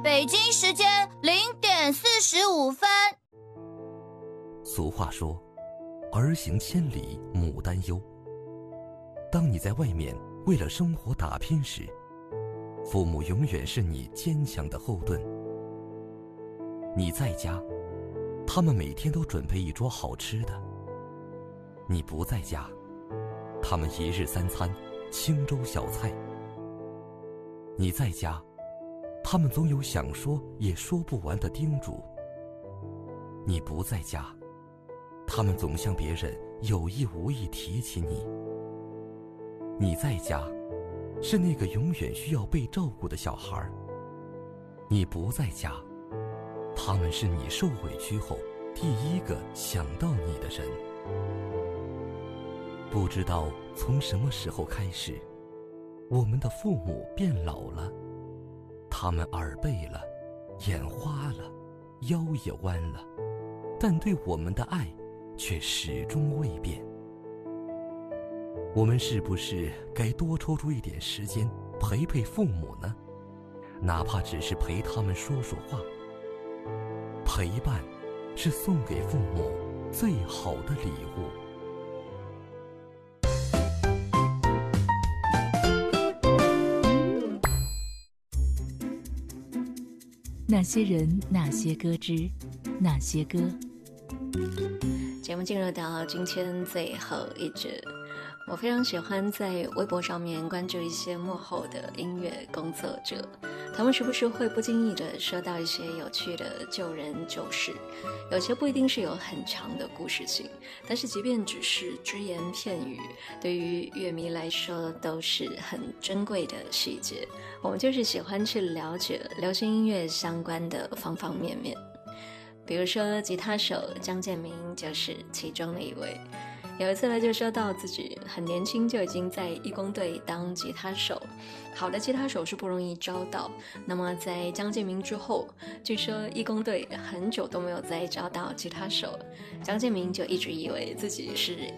北京时间0点45分。 俗话说，儿行千里母担忧。当你在外面为了生活打拼时，父母永远是你坚强的后盾。你在家，他们每天都准备一桌好吃的；你不在家，他们一日三餐清粥小菜。你在家，他们总有想说也说不完的叮嘱；你不在家，他们总向别人有意无意提起你。你在家，是那个永远需要被照顾的小孩；你不在家，他们是你受委屈后第一个想到你的人。不知道从什么时候开始，我们的父母变老了，他们耳背了，眼花了，腰也弯了，但对我们的爱却始终未变。我们是不是该多抽出一点时间陪陪父母呢？哪怕只是陪他们说说话。陪伴是送给父母最好的礼物。 那些人，那些歌之那些歌。 节目进入到今天最后一节，我非常喜欢在微博上面关注一些幕后的音乐工作者，他们时不时会不经意地说到一些有趣的旧人旧事，有些不一定是有很长的故事性，但是即便只是只言片语，对于乐迷来说都是很珍贵的细节。我们就是喜欢去了解流行音乐相关的方方面面，比如说吉他手江建民就是其中的一位。有一次呢，就说到自己很年轻就已经在义工队当吉他手，好的吉他手是不容易招到。那么在江建民之后，据说义工队很久都没有再招到吉他手，江建民就一直以为自己是